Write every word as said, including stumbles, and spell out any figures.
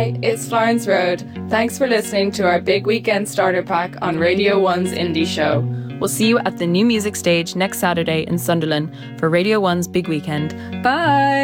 Hey, it's Florence Road. Thanks for listening to our big weekend starter pack on Radio one's Indie Show. We'll see you at the New Music Stage next Saturday in Sunderland for Radio one's Big Weekend. Bye!